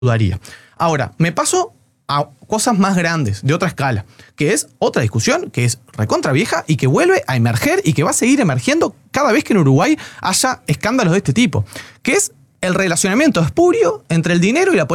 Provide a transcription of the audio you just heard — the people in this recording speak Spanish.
dudaría. Ahora, me paso a cosas más grandes, de otra escala, que es otra discusión que es recontra vieja y que vuelve a emerger y que va a seguir emergiendo cada vez que en Uruguay haya escándalos de este tipo, que es el relacionamiento espurio entre el dinero y la política.